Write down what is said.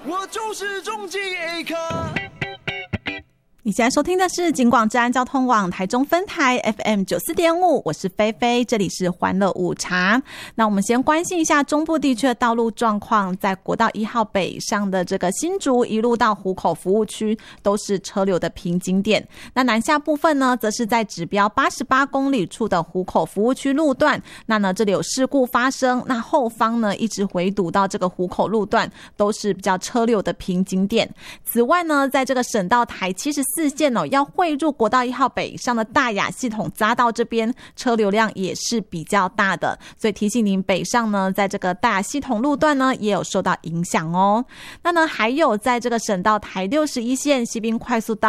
我就是终极 A 咖。 你现在收听的是警广治安交通网台中分台 FM94.5， 我是菲菲，这里是欢乐午茶。那我们先关心一下中部地区的道路状况，在国道1号北上的这个新竹一路到湖口服务区都是车流的瓶颈点。那南下部分呢，则是在指标88公里处的湖口服务区路段，那呢这里有事故发生，那后方呢一直回堵到这个湖口路段，都是比较车流的瓶颈点。此外呢，在这个省道台74线要汇入国道1号北上的大雅系统匝道这边，车流量也是比较大的，所以提醒您北上呢，在这个大雅系统路段呢也有受到影响哦。那呢还有在这个省道台61线西滨快速道